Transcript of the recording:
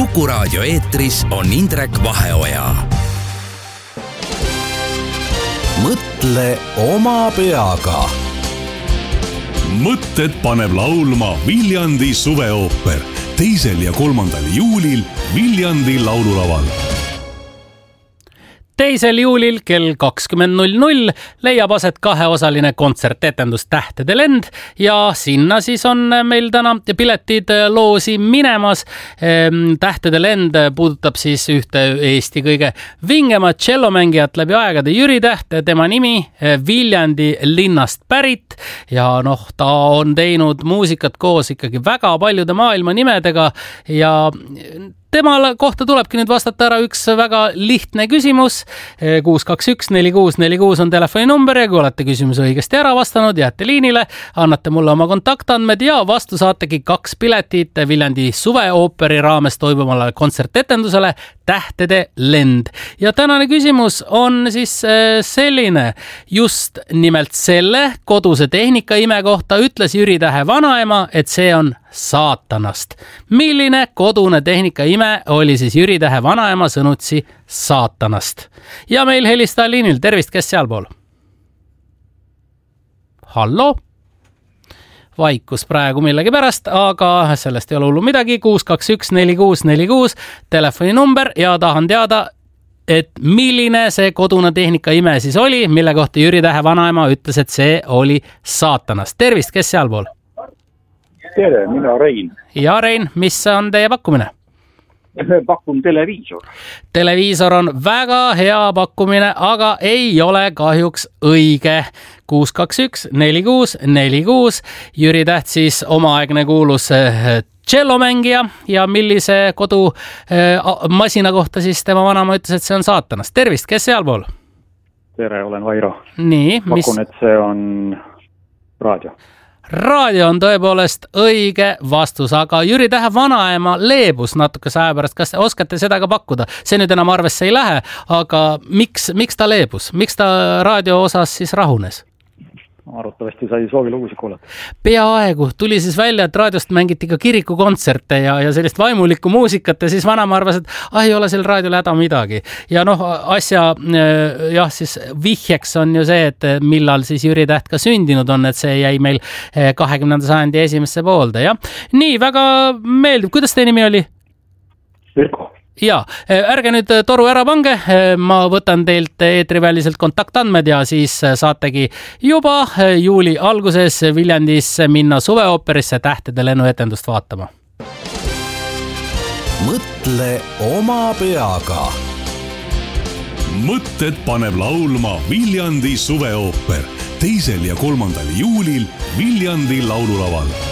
Kuku raadio eetris on Indrek Vaheoja. Mõtle oma peaga. Mõtted paneb laulma Viljandi suveooper 2. ja 3. juulil Viljandi laululaval. 2. juulil kell 20.00 leiab aset 2-osaline kontsertetendus Tähtede lend ja sinna siis on meil täna piletid loosi minemas. Tähtede lend puudutab siis ühte Eesti kõige vingemat tšellomängijat läbi aegade, Jüri Täht, tema nimi Viljandi linnast pärit ja ta on teinud muusikat koos ikkagi väga paljude maailma nimedega ja temal kohta tulebki nüüd vastata ära üks väga lihtne küsimus. 621-4646 on telefoninumber ja kui olete küsimuse õigesti ära vastanud, jääte liinile, annate mulle oma kontaktandmed ja vastu saategi 2 piletit Viljandi suveooperi raames toimuvale kontsertetendusele Tähtede lend. Ja tänane küsimus on siis selline. Just nimelt selle koduse tehnika ime kohta ütles Jüri Tähe vanaema, et see on saatanast. Milline kodune tehnika ime oli siis Jüri Tähe vanaema sõnutsi saatanast? Ja meil helistaja liinil. Tervist, kes sealpool? Hallo? Vaikus praegu millegi pärast, aga sellest ei ole hullu midagi. 621-4646 telefoninumber ja tahan teada, et milline see kodune tehnika ime siis oli, mille kohta Jüri Tähe vanaema ütles, et see oli saatanast. Tervist, kes sealpool? Tere, mina Rein. Ja Rein, mis on teie pakkumine? Pakun televiisor. Televiisor on väga hea pakkumine, aga ei ole kahjuks õige. 621-4646. Jüri Täht siis omaaegne kuulus tšellomängija ja millise kodu masina kohta siis tema vanema ütles, et see on saatanast. Tervist, kes sealpool? Tere, olen Vairo. Nii, pakun, et see on raadio. Raadio on tõepoolest õige vastus, aga Jüri Tähe vanaema leebus natukese aja pärast. Kas oskate seda ka pakkuda? See nüüd enam arvesse ei lähe, aga miks ta leebus? Miks ta raadio osas siis rahunes? Arvatavasti sai soovilugusid kuulata. Peaaegu tuli siis välja, et raadiost mängiti ka kirikukontserte ja sellist vaimulikku muusikat ja siis vanema arvas, et ei ole seal raadiole häda midagi. Ja asja siis vihjeks on ju see, et millal siis Jüri Täht ka sündinud on, et see jäi meil 20. sajandi esimesse poolde. Ja? Nii, väga meeldib. Kuidas teie nimi oli? Virko. Ja, ärge nüüd toru ära pange, ma võtan teilt eetriväliselt kontaktandmed ja siis saategi juba juuli alguses Viljandis minna suveooperisse Tähtede lennuetendust vaatama. Mõtle oma peaga. Mõtted paneb laulma Viljandi suveooper 2. ja 3. juulil Viljandi laululaval.